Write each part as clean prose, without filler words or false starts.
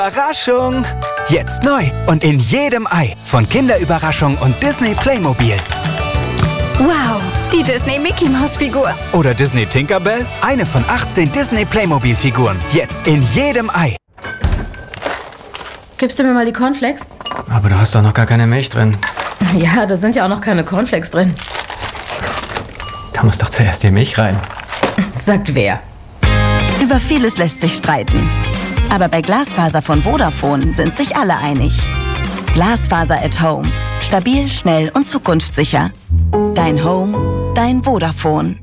Überraschung! Jetzt neu und in jedem Ei von Kinderüberraschung und Disney Playmobil. Wow, die Disney Mickey Maus Figur. Oder Disney Tinkerbell, eine von 18 Disney Playmobil Figuren. Jetzt in jedem Ei. Gibst du mir mal die Cornflakes? Aber da hast doch noch gar keine Milch drin. Ja, da sind ja auch noch keine Cornflakes drin. Da muss doch zuerst die Milch rein. Sagt wer? Über vieles lässt sich streiten. Aber bei Glasfaser von Vodafone sind sich alle einig. Glasfaser at Home. Stabil, schnell und zukunftssicher. Dein Home, dein Vodafone.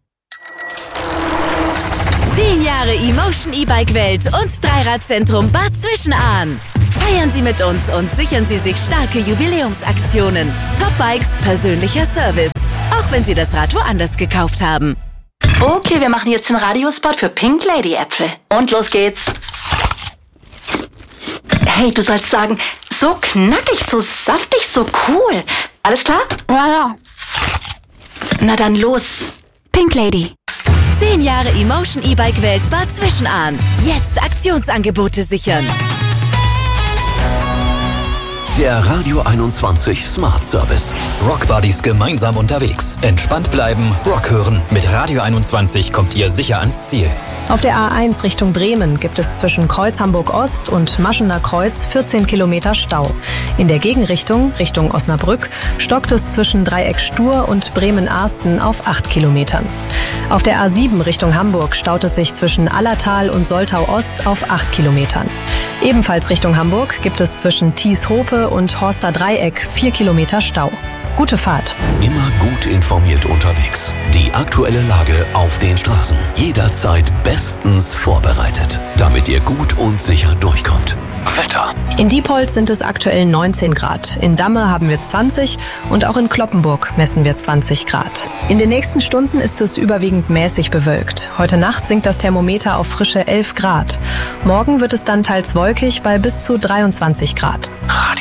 10 Jahre Emotion E-Bike-Welt und Dreiradzentrum Bad Zwischenahn. Feiern Sie mit uns und sichern Sie sich starke Jubiläumsaktionen. Top-Bikes, persönlicher Service. Auch wenn Sie das Rad woanders gekauft haben. Okay, wir machen jetzt den Radiospot für Pink Lady Äpfel. Und los geht's. Hey, du sollst sagen, so knackig, so saftig, so cool. Alles klar? Ja. Na dann los. Pink Lady. 10 Jahre Emotion E-Bike-Welt Bad Zwischenahn. Jetzt Aktionsangebote sichern. Der Radio 21 Smart Service. Rock Buddies gemeinsam unterwegs. Entspannt bleiben, Rock hören. Mit Radio 21 kommt ihr sicher ans Ziel. Auf der A1 Richtung Bremen gibt es zwischen Kreuz Hamburg Ost und Maschener Kreuz 14 Kilometer Stau. In der Gegenrichtung, Richtung Osnabrück, stockt es zwischen Dreieck Stur und Bremen-Arsten auf 8 Kilometern. Auf der A7 Richtung Hamburg staut es sich zwischen Allertal und Soltau Ost auf 8 Kilometern. Ebenfalls Richtung Hamburg gibt es zwischen Thies-Hope und Horster Dreieck 4 Kilometer Stau. Gute Fahrt. Immer gut informiert unterwegs. Die aktuelle Lage auf den Straßen. Jederzeit bestens vorbereitet, damit ihr gut und sicher durchkommt. Wetter. In Diepholz sind es aktuell 19 Grad. In Damme haben wir 20 und auch in Cloppenburg messen wir 20 Grad. In den nächsten Stunden ist es überwiegend mäßig bewölkt. Heute Nacht sinkt das Thermometer auf frische 11 Grad. Morgen wird es dann teils wolkig bei bis zu 23 Grad.